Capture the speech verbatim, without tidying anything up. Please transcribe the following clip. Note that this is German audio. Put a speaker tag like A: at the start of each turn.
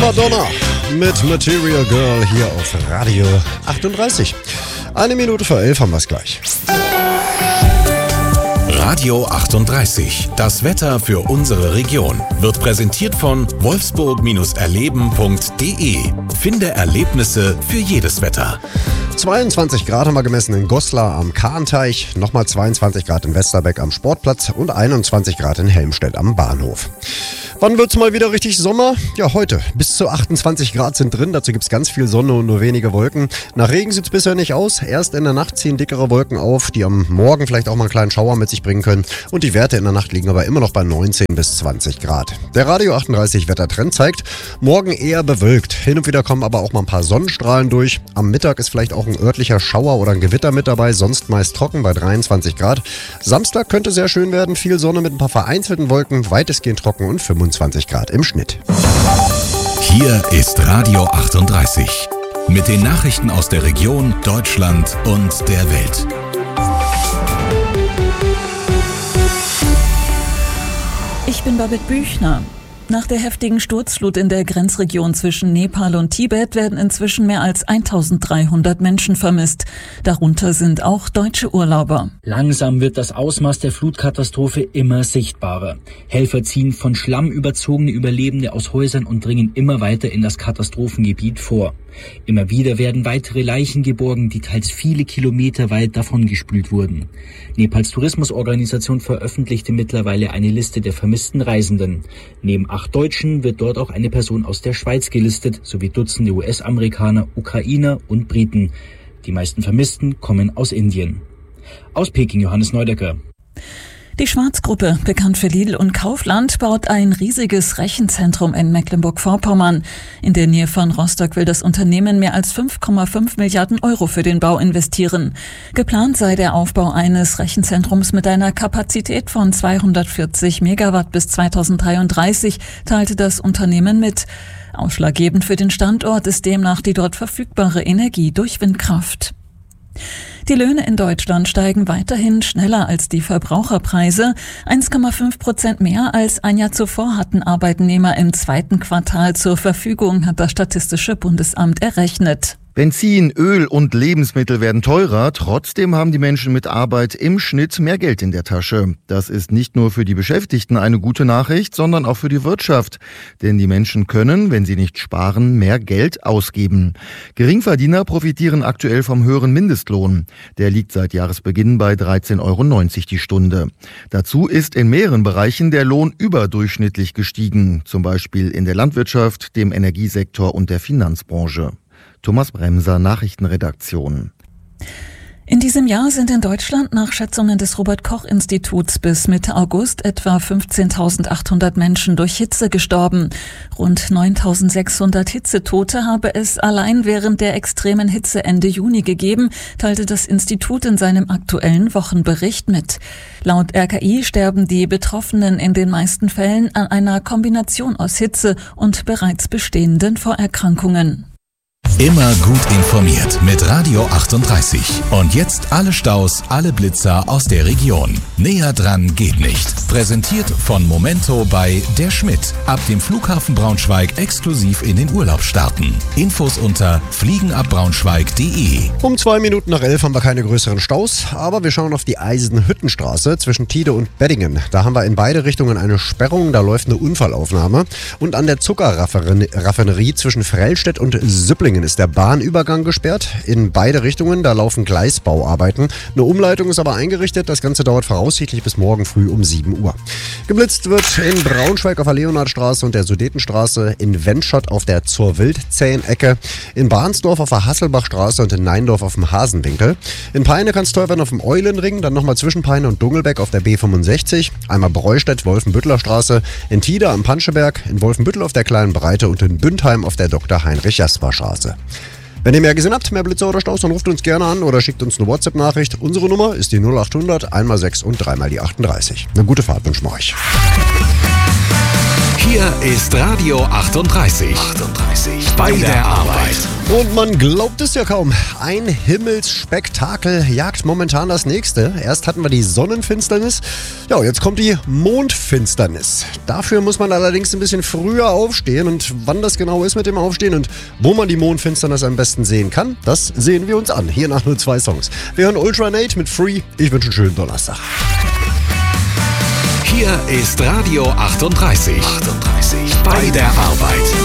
A: Madonna mit Material Girl hier auf Radio achtunddreißig. Eine Minute vor elf haben wir es gleich.
B: Radio achtunddreißig, das Wetter für unsere Region, wird präsentiert von wolfsburg erleben punkt de. Finde Erlebnisse für jedes Wetter.
A: zweiundzwanzig Grad haben wir gemessen in Goslar am Kahnteich, nochmal zweiundzwanzig Grad in Westerbeck am Sportplatz und einundzwanzig Grad in Helmstedt am Bahnhof. Wann wird's mal wieder richtig Sommer? Ja, heute. Bis zu achtundzwanzig Grad sind drin, dazu gibt's ganz viel Sonne und nur wenige Wolken. Nach Regen sieht's bisher nicht aus. Erst in der Nacht ziehen dickere Wolken auf, die am Morgen vielleicht auch mal einen kleinen Schauer mit sich bringen können. Und die Werte in der Nacht liegen aber immer noch bei neunzehn bis zwanzig Grad. Der Radio achtunddreißig Wettertrend zeigt, morgen eher bewölkt. Hin und wieder kommen aber auch mal ein paar Sonnenstrahlen durch. Am Mittag ist vielleicht auch ein örtlicher Schauer oder ein Gewitter mit dabei, sonst meist trocken bei dreiundzwanzig Grad. Samstag könnte sehr schön werden, viel Sonne mit ein paar vereinzelten Wolken, weitestgehend trocken und fünfundzwanzig Grad im Schnitt.
B: Hier ist Radio achtunddreißig mit den Nachrichten aus der Region, Deutschland und der Welt.
C: Ich bin Babette Büchner. Nach der heftigen Sturzflut in der Grenzregion zwischen Nepal und Tibet werden inzwischen mehr als eintausenddreihundert Menschen vermisst. Darunter sind auch deutsche Urlauber.
D: Langsam wird das Ausmaß der Flutkatastrophe immer sichtbarer. Helfer ziehen von Schlamm überzogene Überlebende aus Häusern und dringen immer weiter in das Katastrophengebiet vor. Immer wieder werden weitere Leichen geborgen, die teils viele Kilometer weit davongespült wurden. Nepals Tourismusorganisation veröffentlichte mittlerweile eine Liste der vermissten Reisenden. Neben acht Deutschen wird dort auch eine Person aus der Schweiz gelistet, sowie Dutzende U S-Amerikaner, Ukrainer und Briten. Die meisten Vermissten kommen aus Indien. Aus Peking Johannes Neudecker.
C: Die Schwarz-Gruppe, bekannt für Lidl und Kaufland, baut ein riesiges Rechenzentrum in Mecklenburg-Vorpommern. In der Nähe von Rostock will das Unternehmen mehr als fünf Komma fünf Milliarden Euro für den Bau investieren. Geplant sei der Aufbau eines Rechenzentrums mit einer Kapazität von zweihundertvierzig Megawatt bis zweitausenddreiunddreißig, teilte das Unternehmen mit. Ausschlaggebend für den Standort ist demnach die dort verfügbare Energie durch Windkraft. Die Löhne in Deutschland steigen weiterhin schneller als die Verbraucherpreise. eins Komma fünf Prozent mehr als ein Jahr zuvor hatten Arbeitnehmer im zweiten Quartal zur Verfügung, hat das Statistische Bundesamt errechnet.
E: Benzin, Öl und Lebensmittel werden teurer. Trotzdem haben die Menschen mit Arbeit im Schnitt mehr Geld in der Tasche. Das ist nicht nur für die Beschäftigten eine gute Nachricht, sondern auch für die Wirtschaft. Denn die Menschen können, wenn sie nicht sparen, mehr Geld ausgeben. Geringverdiener profitieren aktuell vom höheren Mindestlohn. Der liegt seit Jahresbeginn bei dreizehn Euro neunzig die Stunde. Dazu ist in mehreren Bereichen der Lohn überdurchschnittlich gestiegen. Zum Beispiel in der Landwirtschaft, dem Energiesektor und der Finanzbranche. Thomas Bremser, Nachrichtenredaktion.
C: In diesem Jahr sind in Deutschland nach Schätzungen des Robert-Koch-Instituts bis Mitte August etwa fünfzehntausendachthundert Menschen durch Hitze gestorben. Rund neuntausendsechshundert Hitzetote habe es allein während der extremen Hitze Ende Juni gegeben, teilte das Institut in seinem aktuellen Wochenbericht mit. Laut R K I sterben die Betroffenen in den meisten Fällen an einer Kombination aus Hitze und bereits bestehenden Vorerkrankungen.
B: Immer gut informiert mit Radio achtunddreißig. Und jetzt alle Staus, alle Blitzer aus der Region. Näher dran geht nicht. Präsentiert von Momento bei Der Schmidt. Ab dem Flughafen Braunschweig exklusiv in den Urlaub starten. Infos unter fliegenabbraunschweig punkt de.
A: Um zwei Minuten nach elf haben wir keine größeren Staus, aber wir schauen auf die Eisenhüttenstraße zwischen Tide und Beddingen. Da haben wir in beide Richtungen eine Sperrung, da läuft eine Unfallaufnahme. Und an der Zuckerraffinerie zwischen Frellstedt und Süpplingen ist der Bahnübergang gesperrt. In beide Richtungen, da laufen Gleisbauarbeiten. Eine Umleitung ist aber eingerichtet. Das Ganze dauert voraussichtlich bis morgen früh um sieben Uhr. Geblitzt wird in Braunschweig auf der Leonhardstraße und der Sudetenstraße, in Wendschott auf der Zur-Wildzähn-Ecke, in Bahnsdorf auf der Hasselbachstraße und in Neindorf auf dem Hasenwinkel. In Peine kann es teuer werden auf dem Eulenring, dann nochmal zwischen Peine und Dungelbeck auf der B fünfundsechzig, einmal Breustedt, Wolfenbütteler Straße, in Tide am Panscheberg, in Wolfenbüttel auf der Kleinen Breite und in Bündheim auf der Doktor Heinrich Jasper Straße. Wenn ihr mehr gesehen habt, mehr Blitzer oder Staus, dann ruft uns gerne an oder schickt uns eine WhatsApp-Nachricht. Unsere Nummer ist die null acht hundert, eins mal sechs und drei mal die achtunddreißig. Eine gute Fahrt wünschen wir euch.
B: Hier ist Radio achtunddreißig. achtunddreißig. Bei der Arbeit.
A: Und man glaubt es ja kaum. Ein Himmelsspektakel jagt momentan das nächste. Erst hatten wir die Sonnenfinsternis. Ja, jetzt kommt die Mondfinsternis. Dafür muss man allerdings ein bisschen früher aufstehen. Und wann das genau ist mit dem Aufstehen und wo man die Mondfinsternis am besten sehen kann, das sehen wir uns an. Hier nach nur zwei Songs. Wir hören Ultra Nate mit Free. Ich wünsche einen schönen Donnerstag.
B: Hier ist Radio achtunddreißig. achtunddreißig. Bei der Arbeit.